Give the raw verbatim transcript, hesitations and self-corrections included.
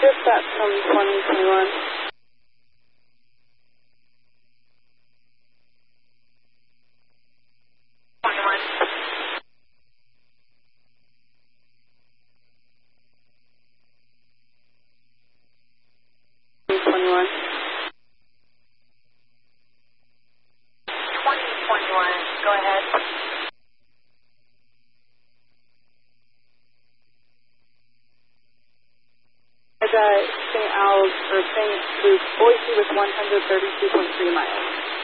Dispatch from twenty twenty-one. twenty-one. twenty twenty-one, go ahead. I got Saint Al's, or Saint Luke, Boise with one hundred thirty-two point three miles.